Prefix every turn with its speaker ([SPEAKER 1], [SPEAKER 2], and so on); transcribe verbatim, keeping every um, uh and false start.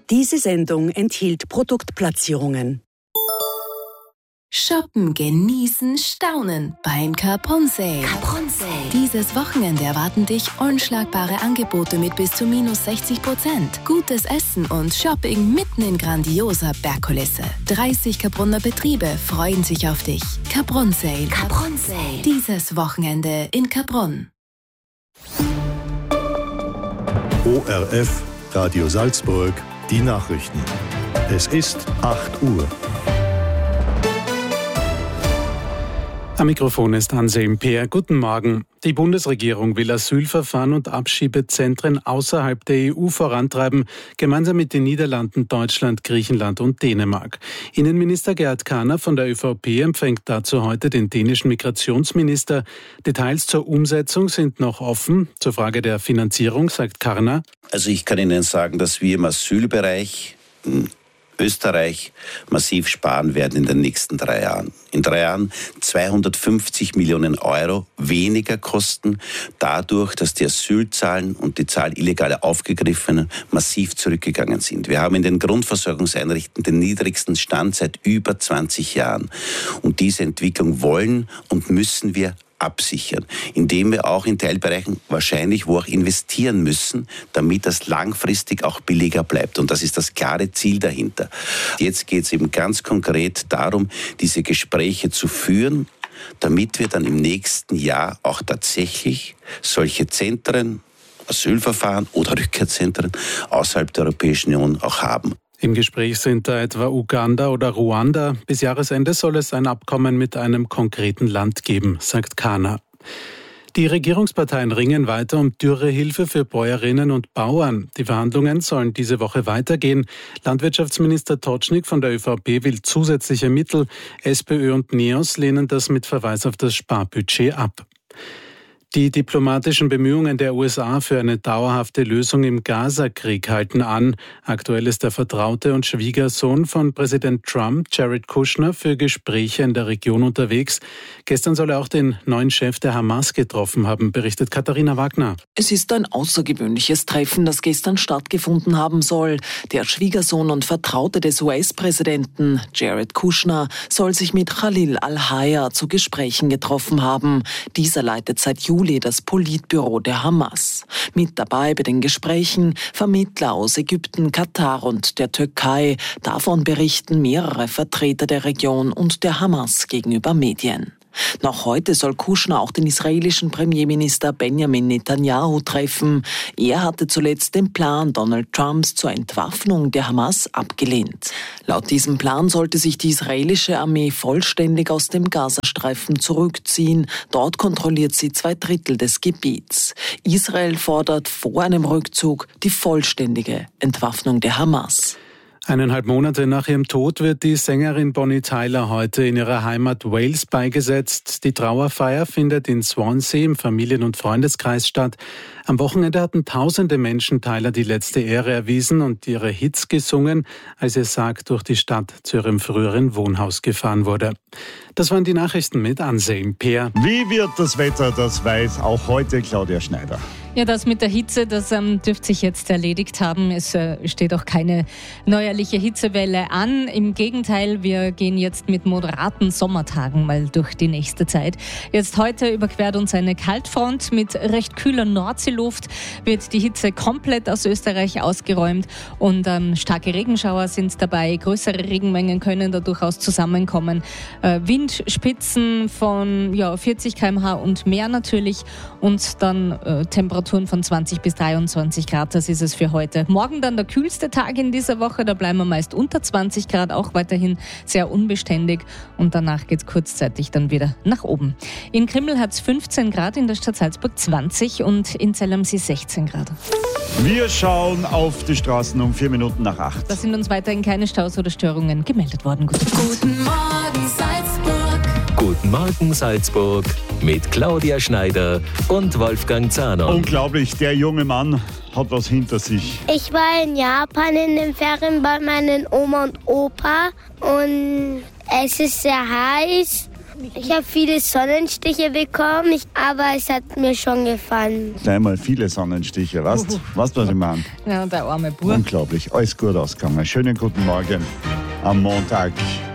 [SPEAKER 1] Diese Sendung enthielt Produktplatzierungen.
[SPEAKER 2] Shoppen, genießen, staunen beim Capron Sale. Capron Sale. Dieses Wochenende erwarten dich unschlagbare Angebote mit bis zu minus sechzig Prozent. Gutes Essen und Shopping mitten in grandioser Bergkulisse. dreißig Capronner Betriebe freuen sich auf dich. Capron Sale. Capron Sale. Dieses Wochenende in Capron.
[SPEAKER 3] O R F, Radio Salzburg, die Nachrichten. Es ist acht Uhr.
[SPEAKER 4] Am Mikrofon ist Anselm Peer. Guten Morgen. Die Bundesregierung will Asylverfahren und Abschiebezentren außerhalb der E U vorantreiben, gemeinsam mit den Niederlanden, Deutschland, Griechenland und Dänemark. Innenminister Gerhard Kahner von der ÖVP empfängt dazu heute den dänischen Migrationsminister. Details zur Umsetzung sind noch offen. Zur Frage der Finanzierung sagt Kahner:
[SPEAKER 5] Also ich kann Ihnen sagen, dass wir im Asylbereich Österreich massiv sparen werden in den nächsten drei Jahren. In drei Jahren zweihundertfünfzig Millionen Euro weniger kosten, dadurch, dass die Asylzahlen und die Zahl illegaler Aufgegriffenen massiv zurückgegangen sind. Wir haben in den Grundversorgungseinrichtungen den niedrigsten Stand seit über zwanzig Jahren. Und diese Entwicklung wollen und müssen wir absichern, indem wir auch in Teilbereichen wahrscheinlich wo auch investieren müssen, damit das langfristig auch billiger bleibt. Und das ist das klare Ziel dahinter. Jetzt geht es eben ganz konkret darum, diese Gespräche zu führen, damit wir dann im nächsten Jahr auch tatsächlich solche Zentren, Asylverfahren oder Rückkehrzentren außerhalb der Europäischen Union auch haben.
[SPEAKER 4] Im Gespräch sind da etwa Uganda oder Ruanda. Bis Jahresende soll es ein Abkommen mit einem konkreten Land geben, sagt Kahner. Die Regierungsparteien ringen weiter um Dürrehilfe für Bäuerinnen und Bauern. Die Verhandlungen sollen diese Woche weitergehen. Landwirtschaftsminister Totschnig von der ÖVP will zusätzliche Mittel. SPÖ und NEOS lehnen das mit Verweis auf das Sparbudget ab. Die diplomatischen Bemühungen der U S A für eine dauerhafte Lösung im Gaza-Krieg halten an. Aktuell ist der Vertraute und Schwiegersohn von Präsident Trump, Jared Kushner, für Gespräche in der Region unterwegs. Gestern soll er auch den neuen Chef der Hamas getroffen haben, berichtet Katharina Wagner.
[SPEAKER 6] Es ist ein außergewöhnliches Treffen, das gestern stattgefunden haben soll. Der Schwiegersohn und Vertraute des U S-Präsidenten, Jared Kushner, soll sich mit Khalil al-Hayya zu Gesprächen getroffen haben. Dieser leitet seit Juli das Politbüro der Hamas. Mit dabei bei den Gesprächen Vermittler aus Ägypten, Katar und der Türkei. Davon berichten mehrere Vertreter der Region und der Hamas gegenüber Medien. Noch heute soll Kushner auch den israelischen Premierminister Benjamin Netanyahu treffen. Er hatte zuletzt den Plan Donald Trumps zur Entwaffnung der Hamas abgelehnt. Laut diesem Plan sollte sich die israelische Armee vollständig aus dem Gazastreifen zurückziehen. Dort kontrolliert sie zwei Drittel des Gebiets. Israel fordert vor einem Rückzug die vollständige Entwaffnung der Hamas.
[SPEAKER 4] Eineinhalb Monate nach ihrem Tod wird die Sängerin Bonnie Tyler heute in ihrer Heimat Wales beigesetzt. Die Trauerfeier findet in Swansea im Familien- und Freundeskreis statt. Am Wochenende hatten tausende Menschen Tyler die letzte Ehre erwiesen und ihre Hits gesungen, als ihr Sarg durch die Stadt zu ihrem früheren Wohnhaus gefahren wurde. Das waren die Nachrichten mit Anselm Peer.
[SPEAKER 7] Wie wird das Wetter, das weiß auch heute Claudia Schneider.
[SPEAKER 8] Ja, das mit der Hitze, das ähm, dürfte sich jetzt erledigt haben. Es äh, steht auch keine neuerliche Hitzewelle an. Im Gegenteil, wir gehen jetzt mit moderaten Sommertagen mal durch die nächste Zeit. Jetzt heute überquert uns eine Kaltfront mit recht kühler Nordseeluft, wird die Hitze komplett aus Österreich ausgeräumt und ähm, starke Regenschauer sind dabei. Größere Regenmengen können da durchaus zusammenkommen. Äh, Windspitzen von ja, vierzig Kilometer pro Stunde und mehr natürlich und dann äh, Temperaturen von zwanzig bis dreiundzwanzig Grad, das ist es für heute. Morgen dann der kühlste Tag in dieser Woche, da bleiben wir meist unter zwanzig Grad, auch weiterhin sehr unbeständig und danach geht es kurzzeitig dann wieder nach oben. In Krimml hat es fünfzehn Grad, in der Stadt Salzburg zwanzig und in Zell am See sechzehn Grad.
[SPEAKER 7] Wir schauen auf die Straßen um vier Minuten nach acht.
[SPEAKER 8] Da sind uns weiterhin keine Staus oder Störungen gemeldet worden. Guten,
[SPEAKER 2] Guten Morgen Salzburg.
[SPEAKER 9] Guten Morgen Salzburg mit Claudia Schneider und Wolfgang Zahner.
[SPEAKER 7] Unglaublich, der junge Mann hat was hinter sich.
[SPEAKER 10] Ich war in Japan in den Ferien bei meinen Oma und Opa und es ist sehr heiß Ich habe viele Sonnenstiche bekommen, ich, aber es hat mir schon gefallen.
[SPEAKER 7] Gleich mal viele Sonnenstiche, weißt du, weißt, was ich meine?
[SPEAKER 8] Ja, der arme Bub.
[SPEAKER 7] Unglaublich, alles gut ausgegangen. Schönen guten Morgen am Montag.